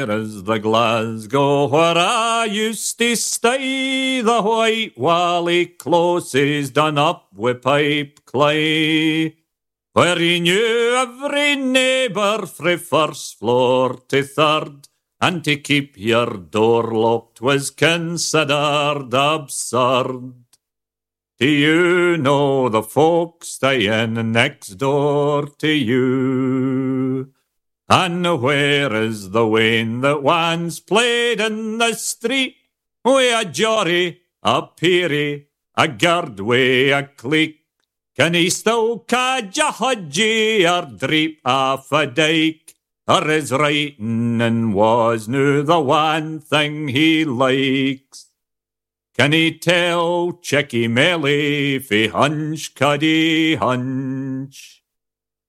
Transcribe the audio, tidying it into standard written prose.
Is the Glasgow where I used to stay, the White Wally close is done up with pipe clay, where he knew every neighbour frae first floor to third, and to keep your door locked was considered absurd. Do you know the folk staying next door to you? And where is the wame that once played in the street, wi' a Jory, a Peary, a Gardway, a Cleek? Can he still cadge a hudgie or dreep off a dyke? Or his writing was nu the one thing he likes? Can he tell Checky Melly fi Hunch Cuddy Hunch?